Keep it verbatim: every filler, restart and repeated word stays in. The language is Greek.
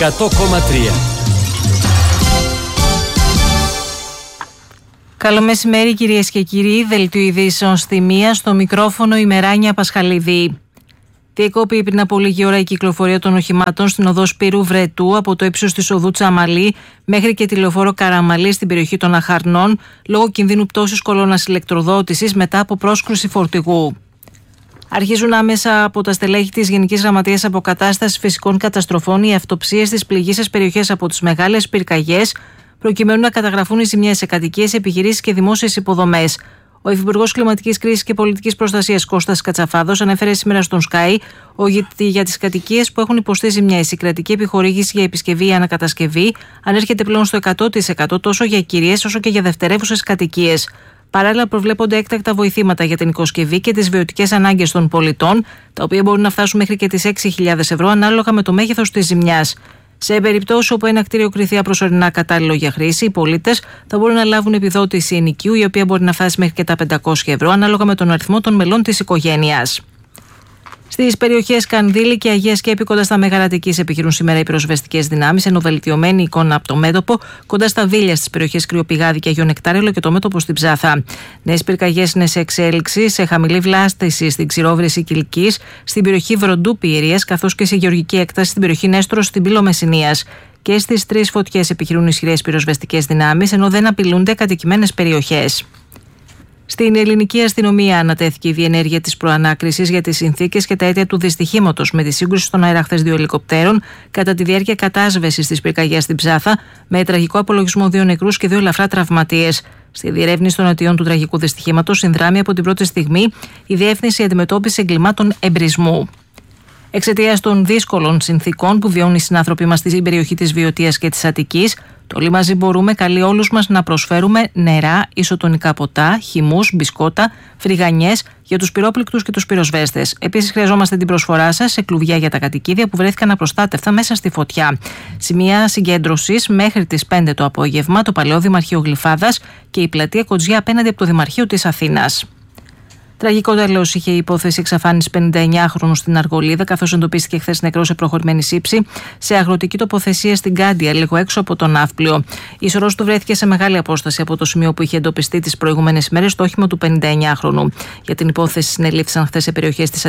εκατό κόμμα τρία. Καλό μεσημέρι κυρίες και κύριοι, δελτίο ειδήσεων στη μία, στο μικρόφωνο η Μεράνια Πασχαλίδη. Διεκόπη πριν από λίγη ώρα η κυκλοφορία των οχημάτων στην οδό Σπύρου Βρετού από το ύψος της οδού Τσαμαλή μέχρι και τη λεωφόρο Καραμαλή στην περιοχή των Αχαρνών λόγω κινδύνου πτώσης κολόνας ηλεκτροδότησης μετά από πρόσκρουση φορτηγού. Αρχίζουν άμεσα από τα στελέχη της Γενικής Γραμματείας Αποκατάστασης Φυσικών Καταστροφών οι αυτοψίες στις πληγείσες περιοχές από τις μεγάλες πυρκαγιές, προκειμένου να καταγραφούν οι ζημιές σε κατοικίες, επιχειρήσεις και δημόσιες υποδομές. Ο Υφυπουργός Κλιματικής Κρίσης και Πολιτικής Προστασίας Κώστας Κατσαφάδος ανέφερε σήμερα στον Sky ότι για τις κατοικίες που έχουν υποστεί ζημιές η κρατική επιχορήγηση για επισκευή ή ανακατασκευή ανέρχεται πλέον στο εκατό τοις εκατό τόσο για κυρίες όσο και για δευτερεύουσες κατοικίες. Παράλληλα, προβλέπονται έκτακτα βοηθήματα για την οικοσκευή και τις βιωτικές ανάγκες των πολιτών, τα οποία μπορούν να φτάσουν μέχρι και τις έξι χιλιάδες ευρώ ανάλογα με το μέγεθος της ζημιάς. Σε περιπτώσεις όπου ένα κτίριο κριθεί προσωρινά κατάλληλο για χρήση, οι πολίτες θα μπορούν να λάβουν επιδότηση ενοικίου, η οποία μπορεί να φτάσει μέχρι και τα πεντακόσια ευρώ, ανάλογα με τον αριθμό των μελών της οικογένειας. Στις περιοχές Κανδύλη και Αγία Σκέπη, κοντά στα Μέγαρα Αττικής, επιχειρούν σήμερα οι πυροσβεστικές δυνάμεις, ενώ βελτιωμένη εικόνα από το μέτωπο κοντά στα Βίλια στις περιοχές Κρυοπηγάδη και Αγιο Νεκτάριλο και το μέτωπο στην Ψάθα. Νέες πυρκαγιές είναι σε εξέλιξη σε χαμηλή βλάστηση στην Ξηρόβρηση Κιλκής, στην περιοχή Βροντού Πιερίας, καθώς και σε γεωργική έκταση στην περιοχή Νέστρος στην Πύλο Μεσσηνίας. Και στις τρεις φωτιές επιχειρούν ισχυρές πυροσβεστικές δυνάμεις, ενώ δεν απειλούνται κατοικημένες περιοχές. Στην ελληνική αστυνομία ανατέθηκε η διενέργεια της προανάκρισης για τις συνθήκες και τα αίτια του δυστυχήματος με τη σύγκρουση στον αέρα χθες δύο ελικοπτέρων κατά τη διάρκεια κατάσβεσης της πυρκαγιάς στην Ψάθα, με τραγικό απολογισμό δύο νεκρούς και δύο ελαφρά τραυματίες. Στη διερεύνηση των αιτιών του τραγικού δυστυχήματος συνδράμει από την πρώτη στιγμή η Διεύθυνση Αντιμετώπισης Εγκλημάτων Εμπρισμού. Εξαιτίας των δύσκολων συνθήκων που βιώνουν οι συνάνθρωποι μας στην περιοχή της Βιωτίας και της Αττικής, το Όλοι Μαζί Μπορούμε καλεί όλους μας να προσφέρουμε νερά, ισοτονικά ποτά, χυμούς, μπισκότα, φρυγανιές για τους πυρόπληκτους και τους πυροσβέστες. Επίσης, χρειαζόμαστε την προσφορά σας σε κλουβιά για τα κατοικίδια που βρέθηκαν απροστάτευτα μέσα στη φωτιά. Σημεία συγκέντρωσης μέχρι τις πέντε το απόγευμα, το Παλαιό Δημαρχείο Γλυφάδας και η πλατεία Κοτζιά απέναντι από το Δημαρχείο της Αθήνας. Τραγικό τέλος είχε η υπόθεση εξαφάνισης πενηνταεννιάχρονου στην Αργολίδα, καθώς εντοπίστηκε χθες νεκρός σε προχωρημένη σύψη σε αγροτική τοποθεσία στην Κάντια, λίγο έξω από τον Ναύπλιο. Η σωρός του βρέθηκε σε μεγάλη απόσταση από το σημείο που είχε εντοπιστεί τις προηγούμενες ημέρες το όχημα του πενηνταεννιάχρονου. Για την υπόθεση συνελήφθησαν χθες σε περιοχές της